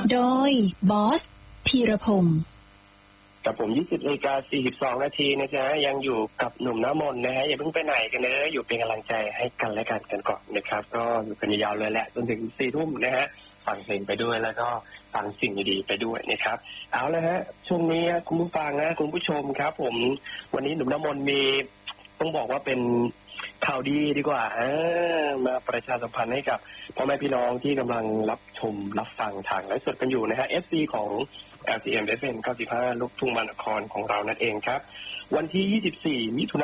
โดยบอสธีรพงศ์กับผม 20:42 นาทีนะจ๊ะยังอยู่กับหนุ่มน้ำมนต์นะฮะอย่าเพิ่งไปไหนกันเลยอยู่เป็นกำลังใจให้กันและกันก่อนนะครับก็อยู่กันยาวเลยแหละจนถึง 4 ทุ่มนะฮะฟังเพลงไปด้วยแล้วก็ฟังสิ่งดีๆไปด้วยนะครับเอาละฮะช่วงนี้คุณผู้ฟังนะคุณผู้ชมครับผมวันนี้หนุ่มน้ำมนต์มีต้องบอกว่าเป็นข่าวดีดีกว่ามาประชาสัมพันธ์ให้กับพ่อแม่พี่น้องที่กำลังรับชมรับฟังทางไลฟ์สดกันอยู่นะฮะ FC ของ LTM FM 95 ลูกทุ่งมหานครของเรานั่นเองครับวันที่ 24 มิถุน